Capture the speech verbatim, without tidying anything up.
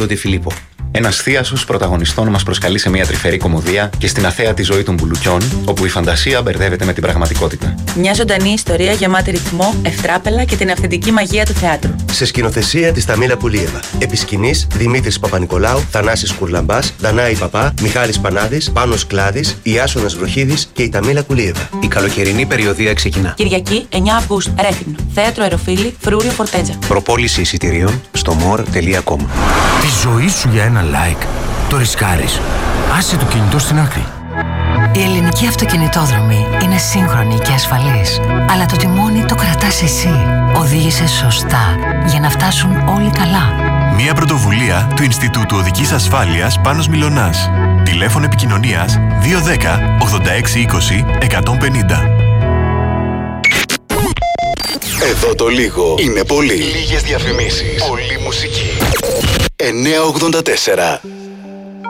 του Ντι Φιλίππο. Ένας θίασος πρωταγωνιστών μας προσκαλεί σε μια τρυφερή κωμωδία και στην αθέατη ζωή των μπουλουκιών, όπου η φαντασία μπερδεύεται με την πραγματικότητα. Μια ζωντανή ιστορία γεμάτη ρυθμό, ευτράπελα και την αυθεντική μαγεία του θεάτρου. Σε σκηνοθεσία της Ταμίλα Πουλίεβα. Επί σκηνής Δημήτρης Παπα-Νικολάου, Θανάσης Κουρλαμπάς, Δανάη Παπά, Μιχάλης Πανάδης, Πάνος Κλάδης, Ιάσονας Βροχίδης και η Ταμίλα Πουλίεβα. Η καλοκαιρινή περιοδία ξεκινά. Κυριακή εννέα Αυγούστου, Ρέθυμνο. Θέατρο Αεροφύλη, Φρούριο Φορτέτζα. Προπόληση εισιτηρίων στο more τελεία com. Τη ζωή σου για ένα like το ρισκάρεις. Άσε το κινητό στην άκρη. Η ελληνική αυτοκινητόδρομη είναι σύγχρονη και ασφαλής. Αλλά το τιμόνι το κρατάς εσύ. Οδήγησε σωστά για να φτάσουν όλοι καλά. Μια πρωτοβουλία του Ινστιτούτου Οδικής Ασφάλειας Πάνος Μιλωνάς. Τηλέφωνο επικοινωνίας δύο ένα μηδέν ογδόντα έξι είκοσι εκατόν πενήντα. Εδώ το λίγο είναι πολύ. Λίγες διαφημίσεις. Πολύ μουσική. εννιακόσια ογδόντα τέσσερα